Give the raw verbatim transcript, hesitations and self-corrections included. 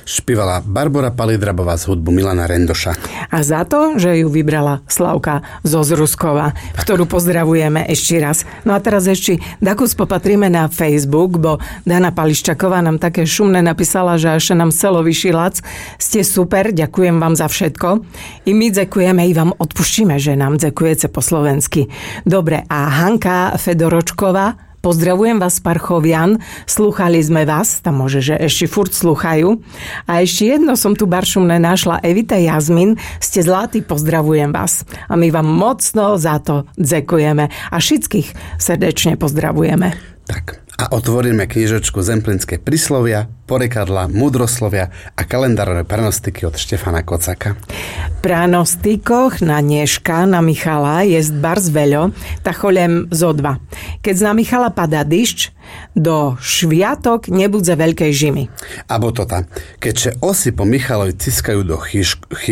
špívala Barbora Palidrabová z hudbu Milana Rendoša. A za to, že ju vybrala Slavka zo Zruskova, ktorú pozdravujeme ešte raz. No a teraz ešte dakus popatríme na Facebook, bo Dana Pališčaková nám také šumné napísala, že až nám celo vyšilac. Ste super, ďakujem vám za všetko. I my ďakujeme, i vám odpuštíme, že nám ďakujete po slovensky. Dobre, a Hanka Fedoročková, pozdravujem vás, Parchovian, slúchali sme vás, tam môže, že ešte furt slúchajú. A ešte jedno som tu baršumné našla, Evita Jazmin, ste zlatí, pozdravujem vás. A my vám mocno za to ďakujeme. A všetkých srdečne pozdravujeme. Tak, a otvoríme knižočku Zemplínske príslovia, porekadla, múdroslovia a kalendárové pranostiky od Štefana Kocaka. Pranostikoch na Dneška, na Michala jest bardzo veľo, tak cholem zo dva. Keď na Michala pada dyšť, do šviatok nebudze veľkej žimy. Abo to tam, keďže osy po Michalovi ciskajú do chyš,